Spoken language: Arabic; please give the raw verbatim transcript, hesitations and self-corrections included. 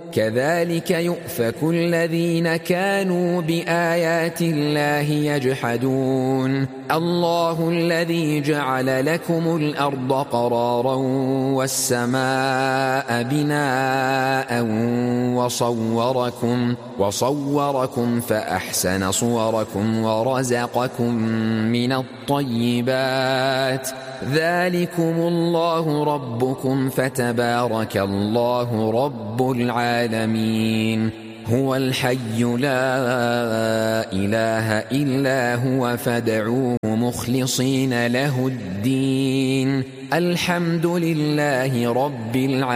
كذلك يؤفك الذين كانوا بآيات الله يجحدون الله الذي جعل لكم الأرض قرارا والسماء بناء وصوركم, وصوركم فأحسن صوركم ورزقكم من الطيبات ذلكم الله ربكم فتبارك الله رب العالمين هو الحي لا إله إلا هو فادعوه مخلصين له الدين الحمد لله رب العالمين.